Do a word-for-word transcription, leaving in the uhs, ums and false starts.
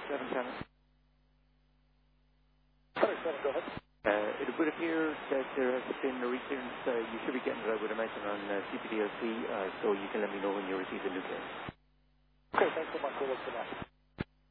seven, Channel. Center seven, go ahead. Uh, it would appear that there has been a reclearance. Uh, you should be getting it, I would imagine, on uh, C P D L C, uh, so you can let me know when you receive the nucleus. Okay, thanks so much. We'll look for that.